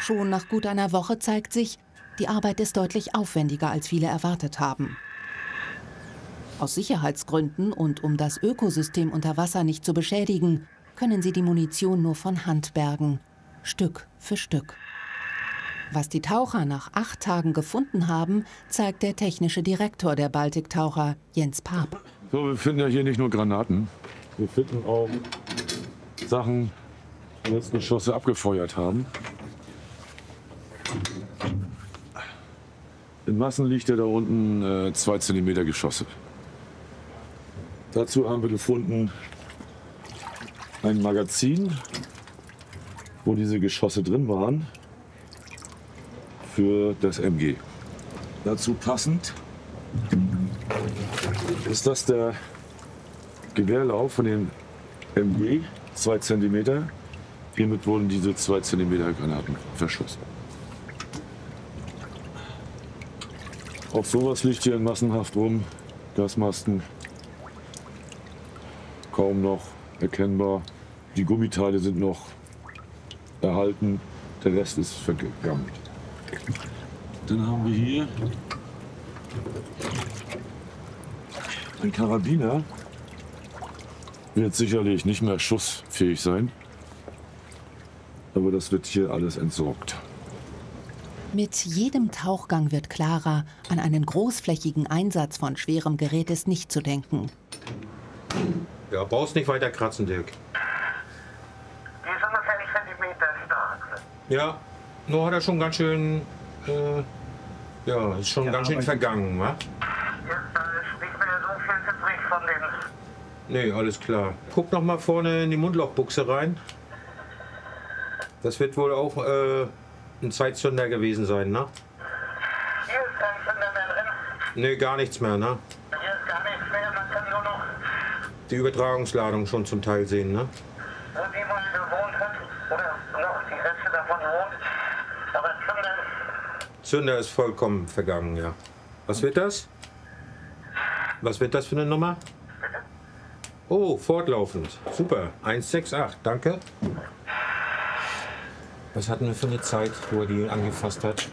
Schon nach gut einer Woche zeigt sich, die Arbeit ist deutlich aufwendiger, als viele erwartet haben. Aus Sicherheitsgründen und um das Ökosystem unter Wasser nicht zu beschädigen, können sie die Munition nur von Hand bergen, Stück für Stück. Was die Taucher nach 8 Tagen gefunden haben, zeigt der technische Direktor der Baltiktaucher, Jens Paap. So, wir finden ja hier nicht nur Granaten, wir finden auch Sachen, die jetzt Geschosse abgefeuert haben. In Massen liegt ja da unten 2 cm Geschosse. Dazu haben wir gefunden ein Magazin, wo diese Geschosse drin waren, für das MG. Dazu passend ist das der Gewehrlauf von dem MG, 2 cm. Hiermit wurden diese 2 cm Granaten verschossen. Auch sowas liegt hier massenhaft rum. Gasmasken, kaum noch erkennbar. Die Gummiteile sind noch erhalten, der Rest ist vergammelt. Dann haben wir hier ein Karabiner. Wird sicherlich nicht mehr schussfähig sein, aber das wird hier alles entsorgt. Mit jedem Tauchgang wird klarer, an einen großflächigen Einsatz von schwerem Gerät ist nicht zu denken. Ja, brauchst nicht weiter kratzen, Dirk. Die ist ungefähr nicht Zentimeter stark. Ja, nur hat er schon ganz schön, ja, ist schon ganz schön vergangen, wa? Jetzt ist nicht mehr so viel übrig von den... Nee, alles klar. Guck noch mal vorne in die Mundlochbuchse rein. Das wird wohl auch ein Zeitzünder gewesen sein, ne? Hier ist kein Zünder mehr drin. Nee, gar nichts mehr, ne? Hier ist gar nichts mehr, man kann nur noch, Die Übertragungsladung schon zum Teil sehen, ne? wo die mal gewohnt hat, oder noch die Reste davon wohnt. Aber Zünder ist vollkommen vergangen, ja. Was wird das? Was wird das für eine Nummer? Oh, fortlaufend. Super. 168, danke. Was hatten wir für eine Zeit, wo er die angefasst hat?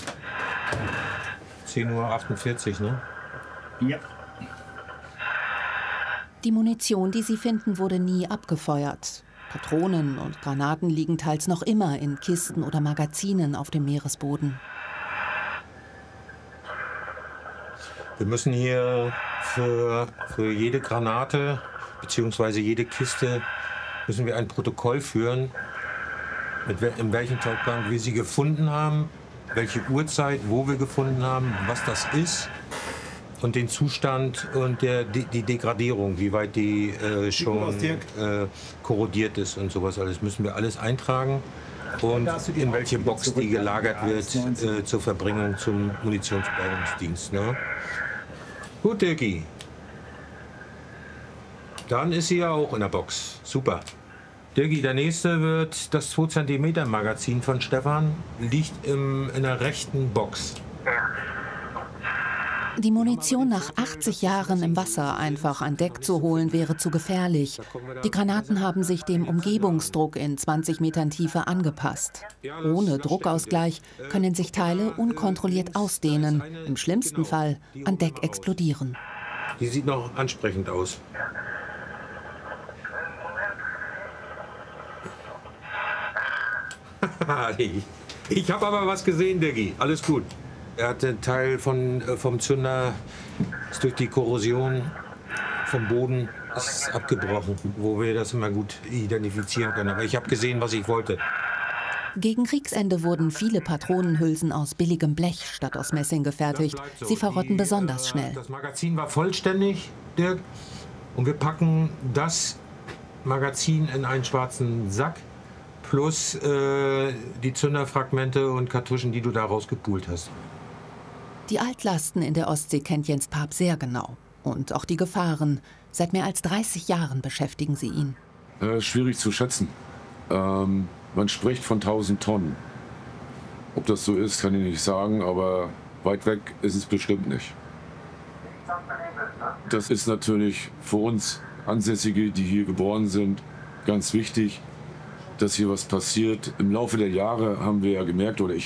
10:48 Uhr, ne? Ja. Die Munition, die sie finden, wurde nie abgefeuert. Patronen und Granaten liegen teils noch immer in Kisten oder Magazinen auf dem Meeresboden. Wir müssen hier für jede Granate bzw. jede Kiste müssen wir ein Protokoll führen, in welchem Tauchgang wir sie gefunden haben, welche Uhrzeit, wo wir gefunden haben, was das ist und den Zustand und die Degradierung, wie weit die schon korrodiert ist und sowas alles, müssen wir alles eintragen und in welche Box die gelagert wird zur Verbringung zum Munitionsbergungsdienst. Ne? Gut, Dirki. Dann ist sie ja auch in der Box. Super. Dirki, der nächste wird das 2 cm Magazin von Stefan, liegt in der rechten Box. Die Munition nach 80 Jahren im Wasser einfach an Deck zu holen, wäre zu gefährlich. Die Granaten haben sich dem Umgebungsdruck in 20 Metern Tiefe angepasst. Ohne Druckausgleich können sich Teile unkontrolliert ausdehnen, im schlimmsten Fall an Deck explodieren. Die sieht noch ansprechend aus. Ich habe aber was gesehen, Dirki. Alles gut. Er hat den Teil vom Zünder ist durch die Korrosion vom Boden ist abgebrochen, wo wir das immer gut identifizieren können. Aber ich habe gesehen, was ich wollte. Gegen Kriegsende wurden viele Patronenhülsen aus billigem Blech statt aus Messing gefertigt. So. Sie verrotten besonders schnell. Das Magazin war vollständig, Dirk. Und wir packen das Magazin in einen schwarzen Sack. Plus die Zünderfragmente und Kartuschen, die du da rausgepult hast. Die Altlasten in der Ostsee kennt Jens Paap sehr genau. Und auch die Gefahren. Seit mehr als 30 Jahren beschäftigen sie ihn. Schwierig zu schätzen. Man spricht von 1000 Tonnen. Ob das so ist, kann ich nicht sagen, aber weit weg ist es bestimmt nicht. Das ist natürlich für uns Ansässige, die hier geboren sind, ganz wichtig, dass hier was passiert. Im Laufe der Jahre haben wir ja gemerkt, oder ich